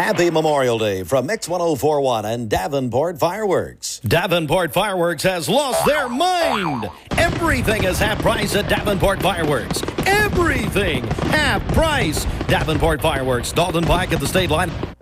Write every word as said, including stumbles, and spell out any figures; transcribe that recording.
Happy Memorial Day from Mix one oh four point one and Davenport Fireworks. Davenport Fireworks has lost their mind. Everything is half price at Davenport Fireworks. Everything half price. Davenport Fireworks, Dalton Pike at the state line.